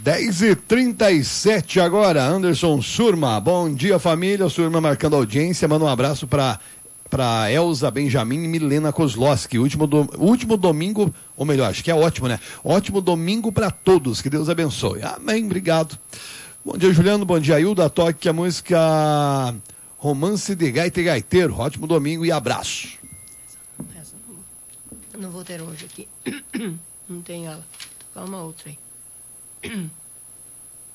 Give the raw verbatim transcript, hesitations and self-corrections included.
dez e trinta e sete agora, Anderson Surma. Bom dia, família. Surma marcando audiência. Manda um abraço para para Elza Benjamin e Milena Kozlowski. Último, do, último domingo, ou melhor, acho que é ótimo, né? Ótimo domingo para todos. Que Deus abençoe. Amém. Obrigado. Bom dia, Juliano. Bom dia, Hilda. Toque a música Romance de Gaita e Gaiteiro. Ótimo domingo e abraço. Essa não, não vou ter hoje aqui. Não tem ela. Tocar uma outra aí.